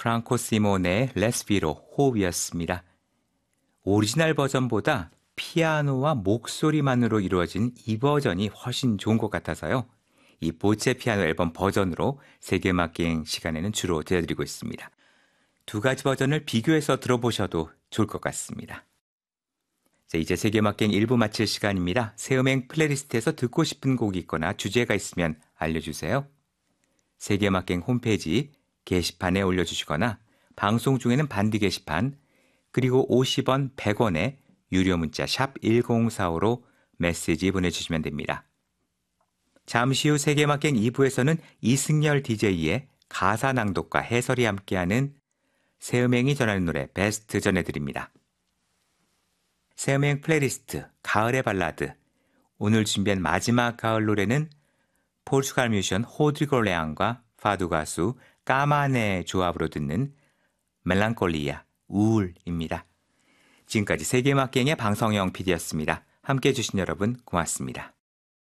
프랑코 시모네의 레스피로 호흡이었습니다. 오리지널 버전보다 피아노와 목소리만으로 이루어진 이 버전이 훨씬 좋은 것 같아서요. 이 보체 피아노 앨범 버전으로 세계음악여행 시간에는 주로 들려드리고 있습니다. 두 가지 버전을 비교해서 들어보셔도 좋을 것 같습니다. 자, 이제 세계음악여행 1부 마칠 시간입니다. 새음행 플레이리스트에서 듣고 싶은 곡이 있거나 주제가 있으면 알려주세요. 세계음악여행 홈페이지 게시판에 올려주시거나 방송 중에는 반디 게시판 그리고 50원, 100원의 유료 문자 샵 1045로 메시지 보내주시면 됩니다. 잠시 후 세계음악여행 2부에서는 이승열 DJ의 가사 낭독과 해설이 함께하는 새음행이 전하는 노래 베스트 전해드립니다. 새음행 플레이리스트 가을의 발라드 오늘 준비한 마지막 가을 노래는 포르투갈 뮤지션 호드리고 레앙과 파두 가수 까마네의 조합으로 듣는 멜랑콜리아 우울입니다. 지금까지 세계음악여행의 방성영 PD였습니다. 함께해 주신 여러분 고맙습니다.